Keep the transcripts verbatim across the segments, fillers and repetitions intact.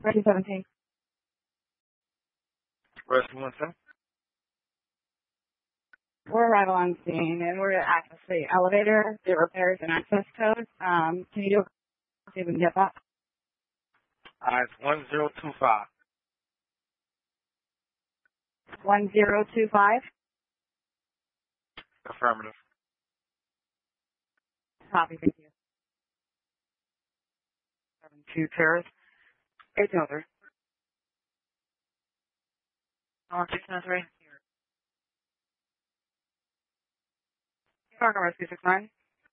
Rescue seventeen. Rescue one seven. We're right on scene, and we're at the elevator, the repairs and access code. Um, can you do a see if we can get that? Uh, it's one zero two five. one zero two five. Affirmative. Copy, thank you. seven two Terrace. eight oh three. On six nine three. Chicago Rescue six nine.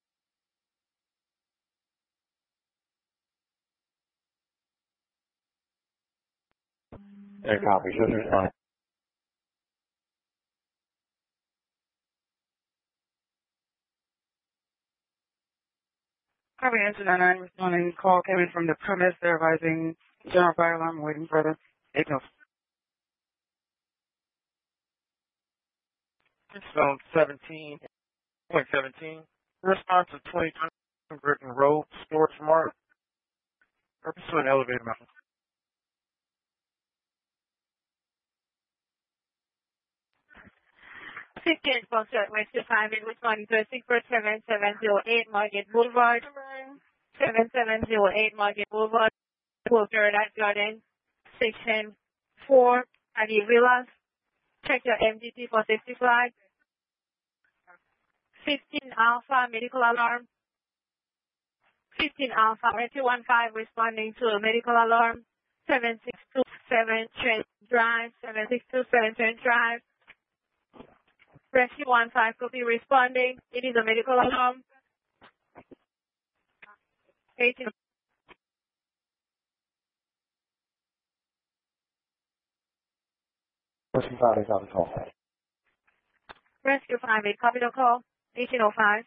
Yeah, copy. Sister's fine. Copy, answer nine nine, responding call came in from the premise. They're advising general fire alarm, waiting for the signals. Zone seventeen point seventeen. Response to twenty twenty Griffin Road, Storage Mart. Purpose of an elevator method. fifteen Foxtrot West five in responding to a secret seven seven zero eight Margate Boulevard. seven seven zero eight Margate Boulevard. Paradise Garden. Section four at the Villas. Check your M D T for safety flag. fifteen Alpha medical alarm. fifteen Alpha two one five responding to a medical alarm. seven six two seven Trent Drive. seven six two seven Trent Drive. Rescue one five copy responding. It is a medical alarm. eighteen. Rescue five eight copy call. Rescue five eight copy the call. eighteen oh five.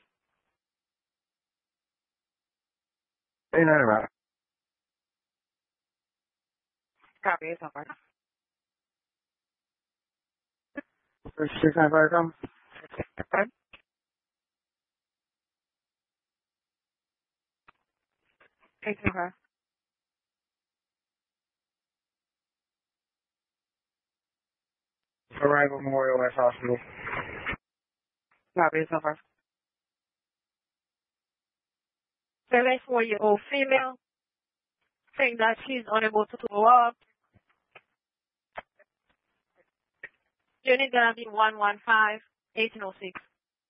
eight nine right. Copy, it's over. six nine five come. eight oh five. Arrival Memorial West Hospital. Copy, it's over. seventy-four-year-old female saying that she's unable to go up. Unit gonna be one one five, eighteen oh six.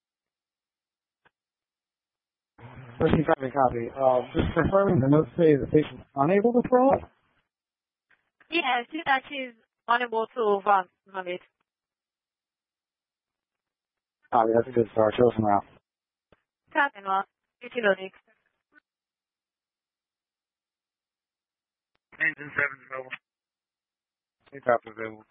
Rescue five eight copy. Uh, just confirming the notes say the patient's unable to throw up? Yeah, see that she's unable to vom- vomit. Copy, that's a good start. Show some route. Tapping off, eighteen oh six. Engine seven available. Eight top available.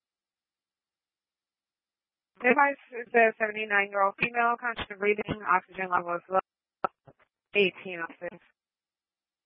Device is a seventy-nine-year-old female, conscious of breathing, oxygen level is low, eighteen oh six.